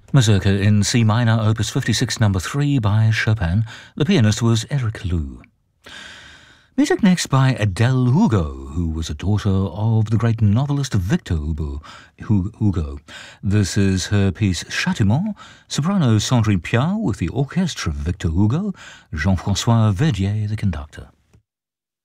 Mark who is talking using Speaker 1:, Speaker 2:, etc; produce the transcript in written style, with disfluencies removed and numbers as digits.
Speaker 1: Mazurka in C minor, opus 56, number 3 by Chopin. The pianist was Eric Lou. Music next by Adele Hugo, who was a daughter of the great novelist Victor Hugo. This is her piece Châtiment, soprano Sandrine Piat with the orchestra of Victor Hugo, Jean-François Verdier the conductor.